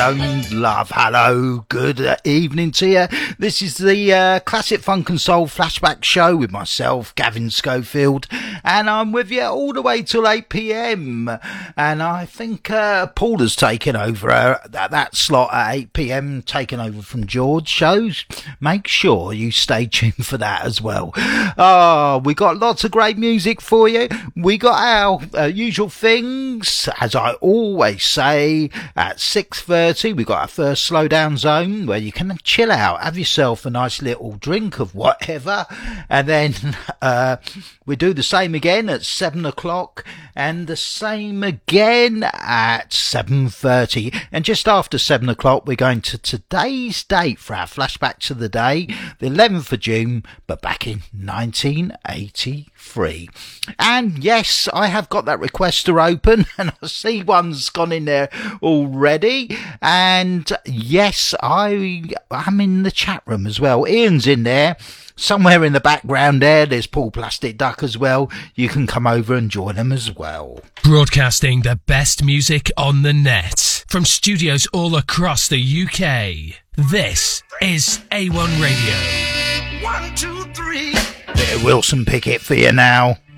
Love, hello, good evening to you. This is the Classic Funk and Soul Flashback Show with myself, Gavin Schofield, and I'm with you all the way till 8 p.m. And I think Paul has taken over that slot at 8 p.m, taken over from George shows. Make sure you stay tuned for that as well. We got lots of great music for you. We got our usual things, as I always say, at 6:30. We've got our first slow down zone where you can chill out, have yourself a nice little drink of whatever, and then we do the same again at 7 o'clock and the same again at 7:30. And just after 7 o'clock we're going to today's date for our flashback to the day, the 11th of June, but back in 1983. And yes, I have got that requester open and I see one's gone in there already. And yes, I'm in the chat room as well. Ian's in there. Somewhere in the background there's Paul Plastic Duck as well. You can come over and join him as well. Broadcasting the best music on the net from studios all across the UK. This is A1 Radio. 1, 2, 3. Bit of Wilson Pickett for you now.